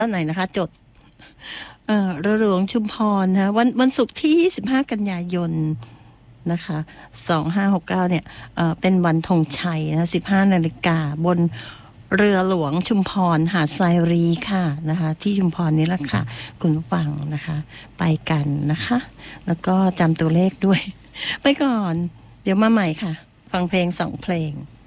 ตอนไหนนะคะจดเรือหลวงชุมพรนะวันศุกร์ที่25กันยายนนะคะ2569เนี่ยเป็นวันธงชัยนะ15 นาฬิกาบนเรือหลวงชุมพรหาดทรายรีค่ะนะคะที่ชุมพรนี้แหละค่ะคุณผู้ฟังนะคะไปกันนะคะแล้วก็จำตัวเลขด้วยไปก่อนเดี๋ยวมาใหม่ค่ะฟังเพลง2 เพลง